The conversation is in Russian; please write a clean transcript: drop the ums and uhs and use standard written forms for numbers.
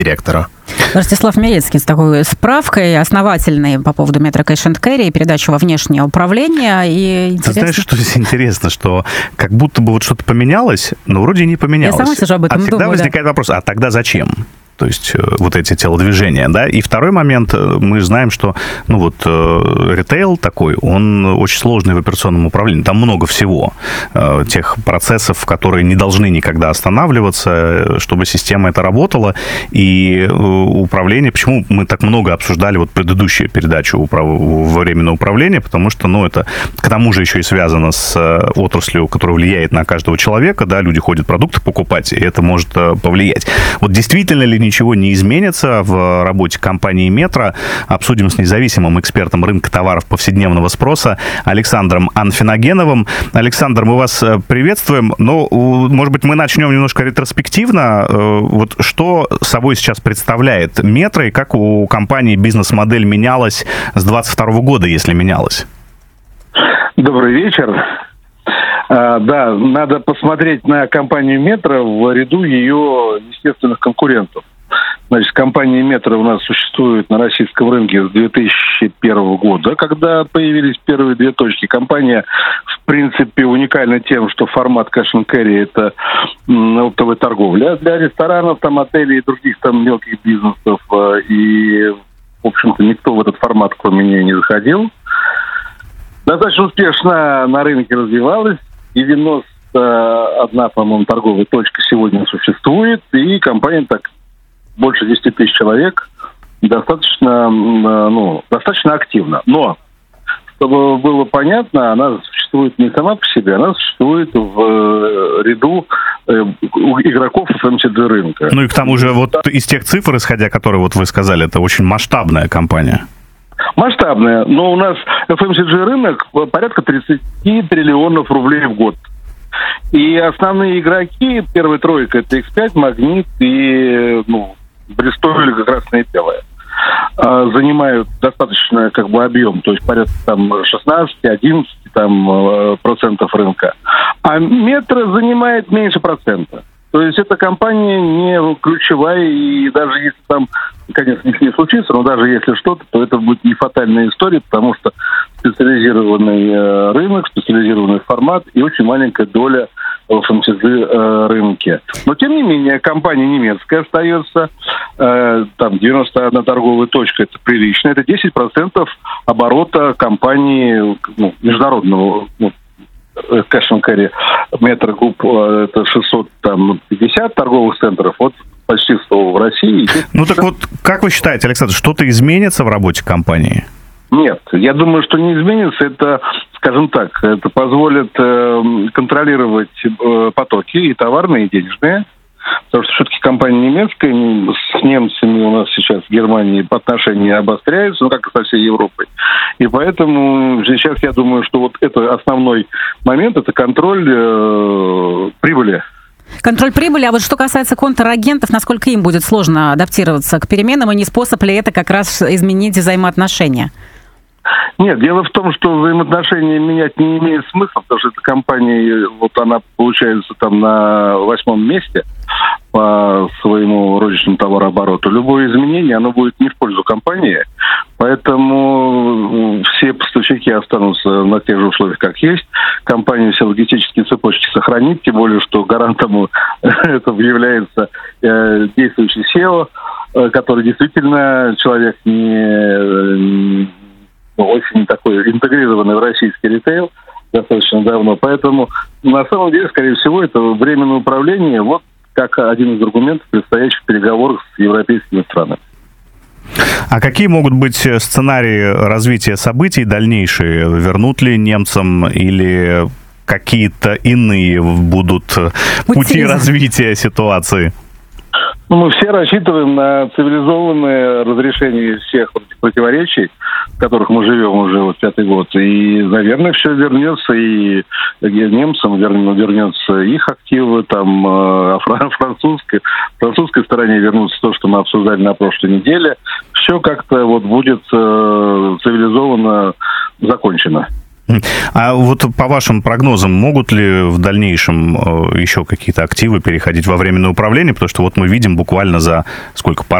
директора. Ростислав Милецкий с такой справкой основательной по поводу метро Cash and Carry и передачу во внешнее управление. И Ты знаешь, что здесь интересно, что как будто бы вот что-то поменялось, но вроде не поменялось. Я сама сижу об этом думаю. Всегда возникает вопрос, а тогда зачем? То есть вот эти телодвижения, да. И второй момент, мы знаем, что, ритейл такой, он очень сложный в операционном управлении. Там много всего, тех процессов, которые не должны никогда останавливаться, чтобы система эта работала. И управление, почему мы так много обсуждали вот предыдущую передачу во временное управление, потому что, это к тому же еще и связано с отраслью, которая влияет на каждого человека, да, люди ходят продукты покупать, и это может повлиять. Вот действительно ли ничего не изменится в работе компании «Метро»? Обсудим с независимым экспертом рынка товаров повседневного спроса Александром Анфиногеновым. Александр, мы вас приветствуем. Может быть, мы начнем немножко ретроспективно. Вот что собой сейчас представляет «Метро» и как у компании бизнес-модель менялась с 2022 года, если менялась? Добрый вечер. Да, надо посмотреть на компанию «Метро» в ряду ее естественных конкурентов. Значит, компания «Метро» у нас существует на российском рынке с 2001 года, когда появились первые две точки. Компания, в принципе, уникальна тем, что формат Cash and Carry – это оптовая торговля для ресторанов, отелей и других мелких бизнесов. И, в общем-то, никто в этот формат, кроме нее, не заходил. Достаточно успешно на рынке развивалась. 91, по-моему, торговая точка сегодня существует, и компания больше 10 тысяч человек, достаточно активна. Но, чтобы было понятно, она существует не сама по себе, она существует в ряду игроков FMCG рынка. И к тому же вот из тех цифр, исходя которые вы сказали, это очень масштабная компания. Масштабная, но у нас FMCG рынок порядка 30 триллионов рублей в год. И основные игроки, первая тройка, это X5, Магнит и Бристоль, Красное и Белое. Занимают достаточно объем, то есть порядка 16-11% процентов рынка. А Метро занимает меньше процента. То есть эта компания не ключевая, и даже если конечно, ничего не случится, но даже если что-то, то это будет не фатальная история, потому что специализированный рынок, специализированный формат и очень маленькая доля в FMCG рынке. Но, тем не менее, компания немецкая остается, 91 торговая точка, это прилично, это 10% оборота компании международного Cash and Carry Metro Group, это 650 торговых центров, почти 100 в России. Как вы считаете, Александр, что-то изменится в работе компании? Нет, я думаю, что не изменится. Это, скажем так, это позволит контролировать потоки и товарные, и денежные. Потому что все-таки компания немецкая, с немцами у нас сейчас в Германии отношения обостряются, как и со всей Европой. И поэтому сейчас я думаю, что это основной момент, это контроль прибыли. Контроль прибыли, а что касается контрагентов, насколько им будет сложно адаптироваться к переменам, и не способ ли это как раз изменить взаимоотношения? Нет, дело в том, что взаимоотношения менять не имеет смысла, потому что эта компания, она получается на 8-м месте по своему розничному товарообороту. Любое изменение, оно будет не в пользу компании, поэтому все поставщики останутся на тех же условиях, как есть. Компания все логистические цепочки сохранит, тем более, что гарантом этого является действующий SEO, который действительно человек очень такой интегрированный в российский ритейл достаточно давно. Поэтому, на самом деле, скорее всего, это временное управление как один из аргументов предстоящих переговоров с европейскими странами. А какие могут быть сценарии развития событий дальнейшие? Вернут ли немцам или какие-то иные будут пути развития ситуации? Мы все рассчитываем на цивилизованное разрешение всех противоречий, в которых мы живем уже 5-й год. И, наверное, все вернется, и немцам вернется их активы, французской стороне вернутся то, что мы обсуждали на прошлой неделе. Все как-то будет цивилизованно закончено. А вот по вашим прогнозам, могут ли в дальнейшем еще какие-то активы переходить во временное управление? Потому что вот мы видим буквально за сколько,